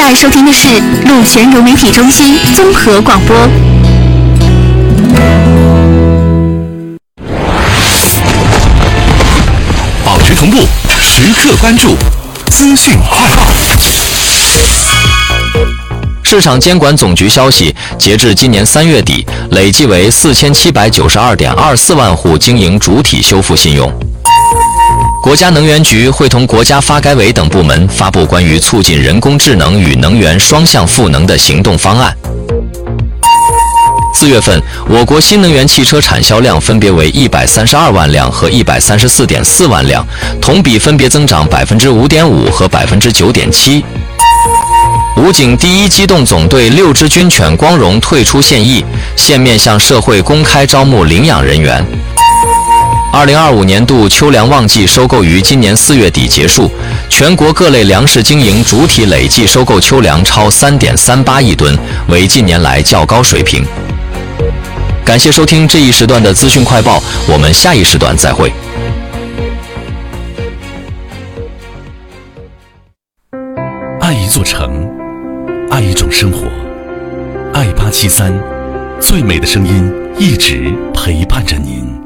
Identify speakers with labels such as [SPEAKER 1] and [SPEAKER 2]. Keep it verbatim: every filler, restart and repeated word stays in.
[SPEAKER 1] 在收听的是鹿泉融媒体中心综合广播。
[SPEAKER 2] 保持同步，时刻关注，资讯快报。
[SPEAKER 3] 市场监管总局消息，截至今年三月底，累计为四千七百九十二点二四万户经营主体修复信用。国家能源局会同国家发改委等部门发布关于促进人工智能与能源双向赋能的行动方案。四月份，我国新能源汽车产销量分别为一百三十二万辆和一百三十四点四万辆，同比分别增长百分之五点五和百分之九点七。武警第一机动总队六支军犬光荣退出现役，现面向社会公开招募领养人员。二零二五年度秋粮旺季收购于今年四月底结束，全国各类粮食经营主体累计收购秋粮超 三点三八亿吨，为近年来较高水平。感谢收听这一时段的资讯快报，我们下一时段再会。
[SPEAKER 2] 爱一座城，爱一种生活，爱八七三，最美的声音一直陪伴着您。